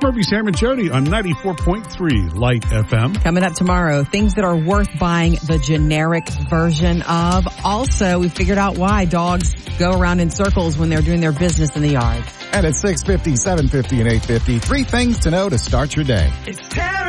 Murphy, Sam, and Jody on 94.3 Light FM. Coming up tomorrow, things that are worth buying the generic version of. Also, we figured out why dogs go around in circles when they're doing their business in the yard. And at 6:50, 7:50, and 8:50, 3 things to know to start your day. It's Terry.